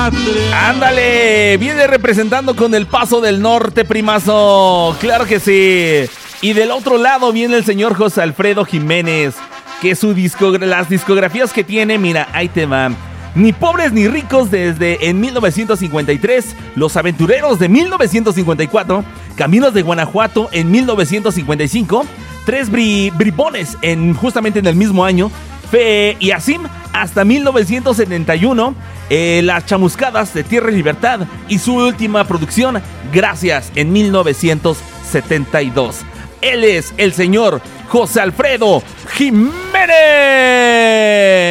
Ándale, viene representando con El Paso del Norte, primazo. Claro que sí. Y del otro lado viene el señor José Alfredo Jiménez, que las discografías que tiene, mira, ahí te van. Ni pobres ni ricos desde en 1953, Los Aventureros de 1954, Caminos de Guanajuato en 1955, Tres Bribones justamente en el mismo año, Fe y Asim hasta 1971, Las Chamuscadas de Tierra y Libertad y su última producción, Gracias, en 1972. Él es el señor José Alfredo Jiménez.